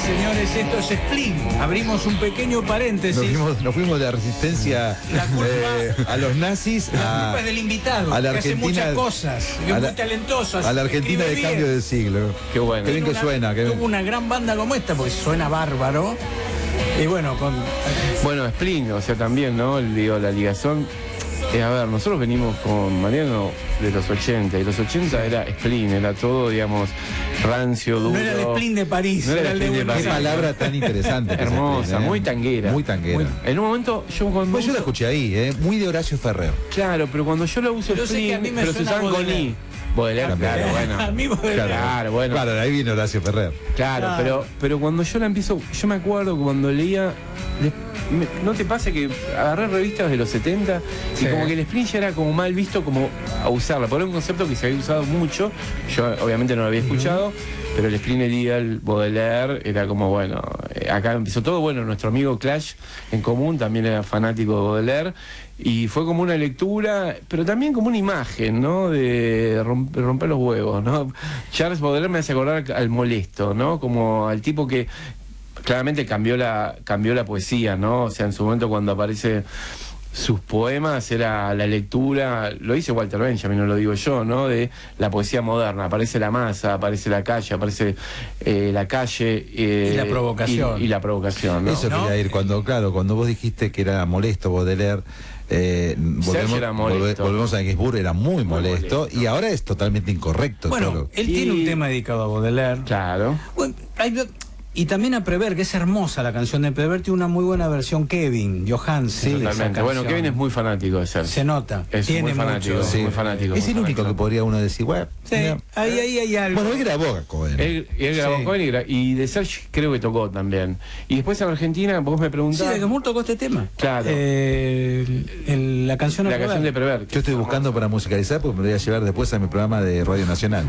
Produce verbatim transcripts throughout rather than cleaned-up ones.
señores, esto es Spleen. Abrimos un pequeño paréntesis. Nos fuimos, nos fuimos de la resistencia La culpa, eh, a los nazis, la a, culpa es del invitado, a la que hace Argentina, muchas cosas, que es a la- muy talentoso. a la Argentina de escribe cambio bien. de siglo. Qué bueno. Qué bien que Una- suena. Qué bien. Tuvo una gran banda como esta, porque suena bárbaro. Y bueno, con... Bueno, Spleen, o sea, también, ¿no? El, digo, la ligación. Eh, a ver, nosotros venimos con Mariano de los ochenta, y los ochenta era Spleen, era todo, digamos, rancio, duro. No era el Spleen de París, No era era el el de Spleen de Buenos Qué París. Aires. palabra tan interesante. que se Hermosa, expresa, ¿eh? muy tanguera. Muy tanguera. Muy- en un momento, yo cuando. Pues yo la uso- escuché ahí, ¿eh? Muy de Horacio Ferrer. Claro, pero cuando yo la uso Yo sé que a mí Spleen, me pero se suena usaban con Baudelaire. I. Baudelaire, claro, bueno. A mí Baudelaire. Claro, bueno. Claro, ahí viene Horacio Ferrer. Claro, Claro. pero pero cuando yo la empiezo, yo me acuerdo que cuando leía, le- me- ¿no te pasa que agarré revistas de los setenta Sí. y como que el Spleen ya era como mal visto como a usarla? Porque era un concepto que se había usado mucho, yo obviamente no lo había escuchado, pero el Spleen Ideal, Baudelaire, era como, bueno, eh, acá empezó todo. Bueno, nuestro amigo Clash en común también era fanático de Baudelaire, y fue como una lectura, pero también como una imagen, ¿no? De romp- romper los huevos, ¿no? Charles Baudelaire me hace acordar al molesto, ¿no? Como al tipo que claramente cambió la, cambió la poesía, ¿no? O sea, en su momento cuando aparece sus poemas era la lectura, lo dice Walter Benjamin, no lo digo yo, ¿no? De la poesía moderna, aparece la masa, aparece la calle, aparece eh, la calle eh, Y la provocación. y, y la provocación, ¿no? Eso ¿No? quería ir cuando, claro, cuando vos dijiste que era molesto Baudelaire, eh, volvemos, era molesto. volve- volvemos a Gainsbourg, era muy molesto, molesto. y ahora es totalmente incorrecto. Bueno, todo. él Y- tiene un tema dedicado a Baudelaire. Claro. Bueno, hay- y también a Prever, que es hermosa la canción de Prever, tiene una muy buena versión Kevin Johansen. Sí, de esa Totalmente. Bueno, canción. Kevin es muy fanático de ser. Se nota. Es tiene muy fanático, mucho. sí, muy fanático. Es muy el único fanático. que podría uno decir, bueno, Sí, mira. ahí, ahí hay algo. Bueno, él grabó a Cohen. Él, él grabó Sí. con él y, gra- y de Serge creo que tocó también. Y después en Argentina, vos me Sí, preguntabas. de Gainsbourg tocó este tema. Claro. Eh, el- el- la canción a la canción de Prever. Prever. Yo estoy buscando para musicalizar porque me lo voy a llevar después a mi programa de Radio Nacional.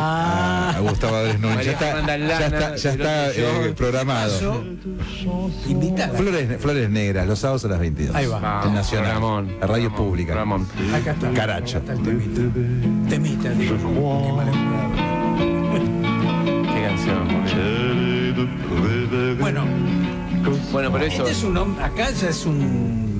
Ah. a, a Gustavo Álvarez Núñez. Ya María está, Fernanda ya Lana, está, ya el está otro yo. eh, programado. Paso, invítala. Flores, Flores Negras, los sábados a las veintidós. Ahí va. Vamos, En Nacional. Ramón, la radio Ramón, pública. Ramón. Acá está. Caracho. Acá está el temita. Temita, digo. Qué mal empleado. Qué canción. boludo. Bueno, Bueno, pero eso. este es un hombre, acá ya es un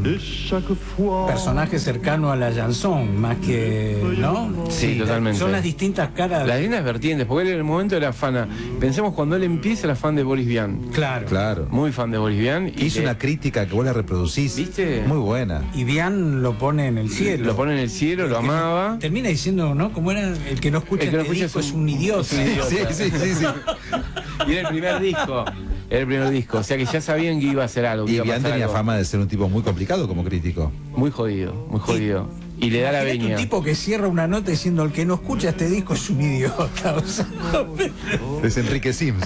personaje cercano a la chanson, más que, ¿no? Sí, totalmente. Son las distintas caras. Las líneas vertientes, porque él en el momento era fan. Pensemos cuando él empieza, era fan de Boris Vian. Claro. Claro. Muy fan de Boris Vian. Y Hizo le- una crítica que vos la reproducís. ¿Viste? Muy buena. Y Diane lo pone en el cielo. Lo pone en el cielo, lo El que no- amaba. Termina diciendo, ¿no? Como era el que no escucha El que no este escucha disco es es un- un idiota. es un idiota. Sí, sí, sí, sí. Y era el primer disco. Era el primer disco. O sea que ya sabían que iba a hacer algo. que Y iba a Bian pasar tenía algo. fama de ser un tipo muy complicado como crítico. Muy jodido, muy jodido. Y le da la Imagínate veña. un tipo que cierra una nota diciendo el que no escucha este disco es un idiota. O sea, Es Enrique Sims.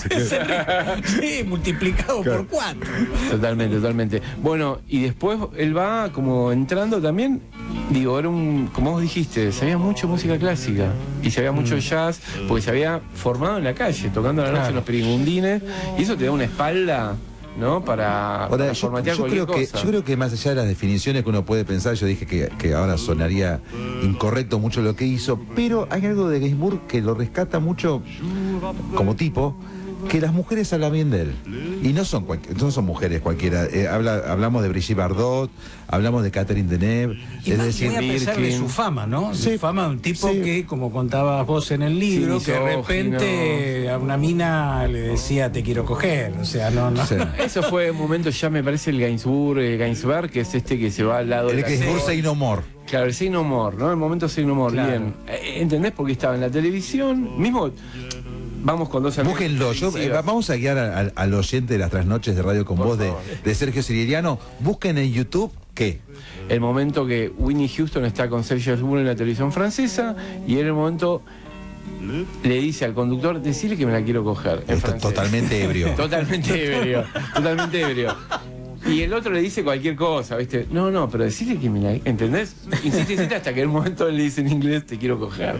sí, multiplicado Claro. por cuatro. Totalmente, totalmente. Bueno, y después él va como entrando también, digo, era un, como vos dijiste, sabía mucho música clásica y sabía mucho jazz, porque se había formado en la calle, tocando a la noche Claro. en los perigundines, y eso te da una espalda, ¿no? Para, Ahora, para yo, formatear yo cualquier creo que, cosa. yo creo que más allá de las definiciones que uno puede pensar, yo dije que, que ahora sonaría incorrecto mucho lo que hizo, pero hay algo de Gainsbourg que lo rescata mucho como tipo, que las mujeres hablan bien de él. Y no son, cualqui- no son mujeres cualquiera. Eh, habla, hablamos de Brigitte Bardot, hablamos de Catherine Deneuve, Y es más decir, muy a pesar de Birkin. su fama, ¿no? Sí. Su fama de un tipo Sí. que, como contabas vos en el libro, Sí, que de misógino. repente a una mina le decía te quiero coger. O sea, no, no. Sí. Eso fue un momento, ya me parece el Gainsbourg, eh, Gainsberg, que es este que se va al lado de el la Gainsbourg cosa. Say No More. Claro, el Say No More, ¿no? El momento Say No More, Claro. bien. Eh, ¿Entendés? Porque estaba en la televisión, mismo, vamos con dos amigos. Búsquenlo, yo, eh, televisivas. vamos a guiar a- a- al oyente de las trasnoches de Radio con Por Voz de, favor. de Sergio Sirigliano. Busquen en YouTube ¿qué? El momento que Whitney Houston está con Serge Gainsbourg en la televisión francesa, y en el momento le dice al conductor, decirle que me la quiero coger. En Está francés. totalmente ebrio. Totalmente ebrio. Totalmente ebrio. Y el otro le dice cualquier cosa, ¿viste? No, no, pero decirle que me la... ¿Entendés? Insiste, insiste hasta que en un momento le dice en inglés, te quiero coger.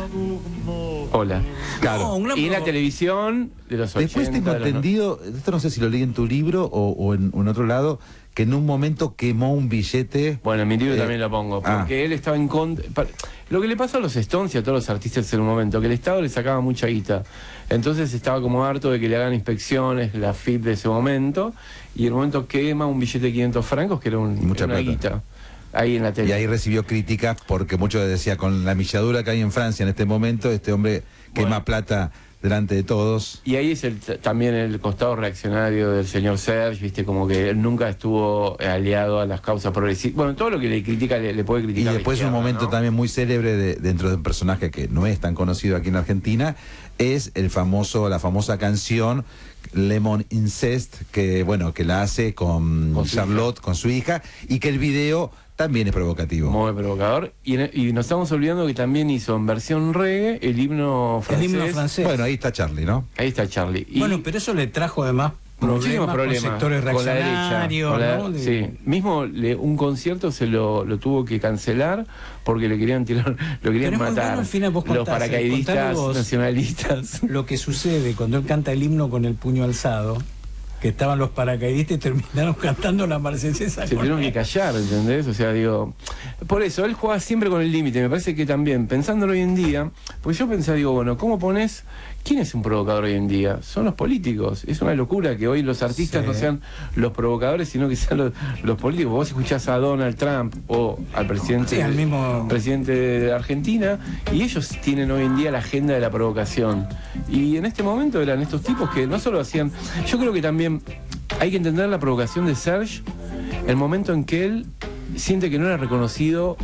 Hola. Claro. No, una Y en la provo- televisión de los ochenta. Después tengo de los no- entendido, esto no sé si lo leí en tu libro o, o en, o en otro lado, que en un momento quemó un billete. Bueno, en mi libro eh, también lo pongo, porque ah. él estaba en contra. Lo que le pasó a los Stones y a todos los artistas en un momento, que el Estado le sacaba mucha guita. Entonces estaba como harto de que le hagan inspecciones, la F I P de ese momento, y en el momento quema un billete de quinientos francos, que era, un, Mucha era una plata. guita. Ahí en la tele. Y ahí recibió críticas porque muchos decían, con la milladura que hay en Francia en este momento, este hombre quema Bueno. plata delante de todos. Y ahí es el, también el costado reaccionario del señor Serge, viste, como que él nunca estuvo aliado a las causas progresistas. Bueno, todo lo que le critica le, le puede Y criticar. después la un izquierda, momento ¿no? también muy célebre de, dentro de un personaje que no es tan conocido aquí en Argentina, es el famoso, la famosa canción Lemon Incest, que bueno, que la hace con, Con su Charlotte, hija. con su hija, y que el video también es provocativo. Muy provocador. Y, y nos estamos olvidando que también hizo en versión reggae el himno francés. El himno francés. Bueno, ahí está Charlie, ¿no? Ahí está Charlie. Y Bueno, pero eso le trajo además muchísimos problemas, problemas con sectores con la derecha. reaccionarios, Con la- ¿no? De- Sí, mismo le- un concierto se lo, lo tuvo que cancelar porque le querían tirar, lo querían Pero es muy matar. bueno al final vos Los contás, eh, paracaidistas contalo vos. nacionalistas. Lo que sucede cuando él canta el himno con el puño alzado, que estaban los paracaidistas y terminaron cantando la Marsellesa. Se con tuvieron que él. callar, ¿entendés? O sea, digo, por eso, él juega siempre con el límite. Me parece que también, pensándolo hoy en día, porque yo pensaba, digo, bueno, ¿cómo pones? ¿Quién es un provocador hoy en día? Son los políticos. Es una locura que hoy los artistas Sí. no sean los provocadores, sino que sean los, los políticos. Vos escuchás a Donald Trump o al presidente, Sí, al mismo- presidente de Argentina, y ellos tienen hoy en día la agenda de la provocación. Y en este momento eran estos tipos que no solo hacían... Yo creo que también hay que entender la provocación de Serge, el momento en que él siente que no era reconocido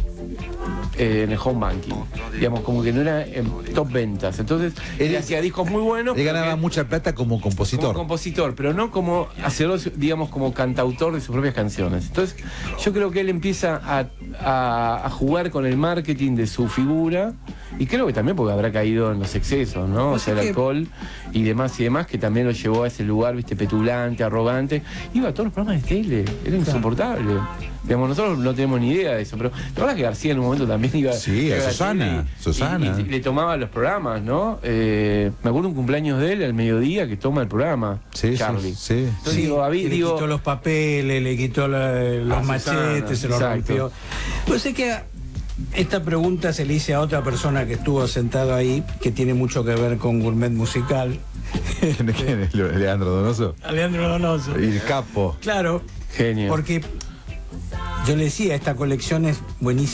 eh, en el home banking, digamos, como que no era en top ventas. Entonces él, Él- hacía discos muy buenos, Él pero ganaba que- mucha plata como compositor. como compositor, pero no como hacedor, digamos, como cantautor de sus propias canciones. Entonces yo creo que él empieza a, a- a jugar con el marketing de su figura, y creo que también porque habrá caído en los excesos, ¿no? O Pues sea, es el que- alcohol y demás y demás, que también lo llevó a ese lugar, viste, petulante, arrogante. Iba a todos los programas de tele, era insoportable. Digamos, nosotros no tenemos ni idea de eso, pero la verdad es que García en un momento también iba, Sí, iba a la Susana, tele y- Susana. y- y le tomaba los programas, ¿no? Eh, me acuerdo un cumpleaños de él al mediodía que toma el programa, Sí, sí, Charlie. sí. Entonces Sí, digo, habí- le digo, quitó los papeles, le quitó la- los A Susana, machetes, se los exacto. rompió. Pues es que esta pregunta se le hice a otra persona que estuvo sentado ahí, que tiene mucho que ver con Gourmet Musical. ¿Quién es- quién es? Leandro Donoso. Alejandro Donoso. Y el capo. Claro, genio. porque yo le decía, esta colección es buenísima.